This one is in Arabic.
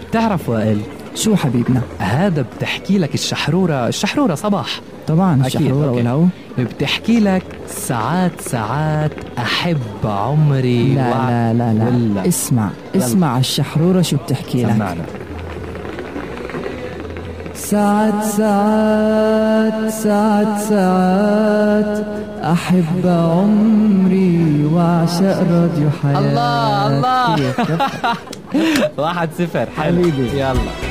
تعرف وائل، شو حبيبنا؟ هذا بتحكي لك الشحرورة صباح. طبعا أكيد. الشحرورة والهو. بتحكي لك ساعات أحب عمري لا لا لا لا اسمع الشحرورة شو بتحكي لك. سمعنا. ساعات أحب عمري وأعشق راديو حياتي. الله 1-0 حبيبي. يلا